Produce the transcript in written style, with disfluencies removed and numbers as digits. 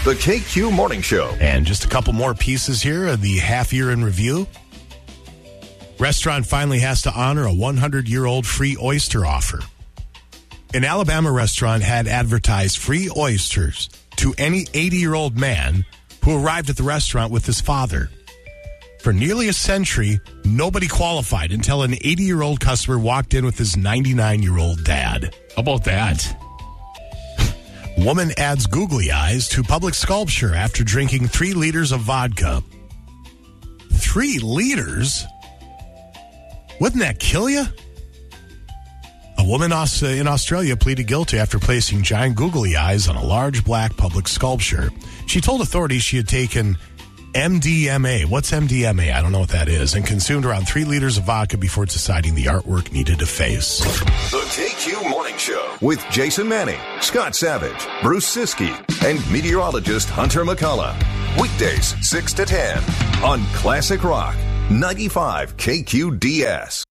The KQ Morning Show. And just a couple more pieces here of the half year in review. Restaurant finally has to honor a 100-year-old free oyster offer. An Alabama restaurant had advertised free oysters to any 80-year-old man who arrived at the restaurant with his father. For nearly a century, nobody qualified until an 80-year-old customer walked in with his 99-year-old dad. How about that? Woman adds googly eyes to public sculpture after drinking 3 liters of vodka. 3 liters? Wouldn't that kill you? A woman in Australia pleaded guilty after placing giant googly eyes on a large black public sculpture. She told authorities she had taken MDMA. What's MDMA? I don't know what that is. And consumed around 3 liters of vodka before deciding the artwork needed a face. The KQ Morning Show with Jason Manning, Scott Savage, Bruce Siskey, and meteorologist Hunter McCullough. Weekdays 6 to 10 on Classic Rock 95 KQDS.